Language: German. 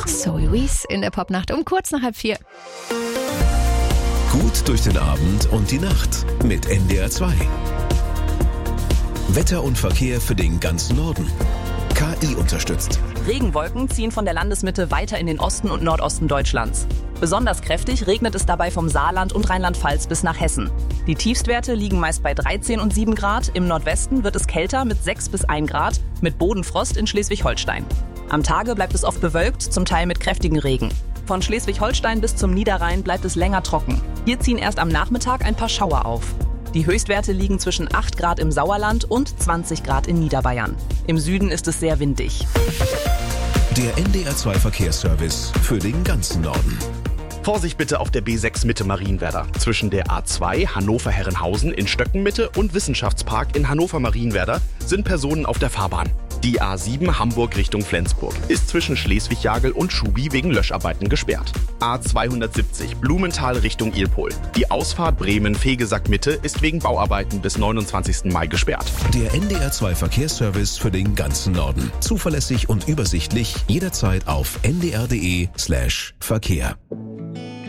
Zoe Wees in der Popnacht um kurz nach 3:30. Gut durch den Abend und die Nacht mit NDR 2. Wetter und Verkehr für den ganzen Norden. KI unterstützt. Regenwolken ziehen von der Landesmitte weiter in den Osten und Nordosten Deutschlands. Besonders kräftig regnet es dabei vom Saarland und Rheinland-Pfalz bis nach Hessen. Die Tiefstwerte liegen meist bei 13 und 7 Grad. Im Nordwesten wird es kälter mit 6 bis 1 Grad, mit Bodenfrost in Schleswig-Holstein. Am Tage bleibt es oft bewölkt, zum Teil mit kräftigen Regen. Von Schleswig-Holstein bis zum Niederrhein bleibt es länger trocken. Hier ziehen erst am Nachmittag ein paar Schauer auf. Die Höchstwerte liegen zwischen 8 Grad im Sauerland und 20 Grad in Niederbayern. Im Süden ist es sehr windig. Der NDR 2 Verkehrsservice für den ganzen Norden. Vorsicht bitte auf der B6 Mitte Marienwerder. Zwischen der A2 Hannover-Herrenhausen in Stöckenmitte und Wissenschaftspark in Hannover-Marienwerder sind Personen auf der Fahrbahn. Die A7 Hamburg Richtung Flensburg ist zwischen Schleswig-Jagel und Schubi wegen Löscharbeiten gesperrt. A270 Blumenthal Richtung Ilpol. Die Ausfahrt Bremen-Vegesack-Mitte ist wegen Bauarbeiten bis 29. Mai gesperrt. Der NDR 2 Verkehrsservice für den ganzen Norden. Zuverlässig und übersichtlich jederzeit auf ndr.de/Verkehr.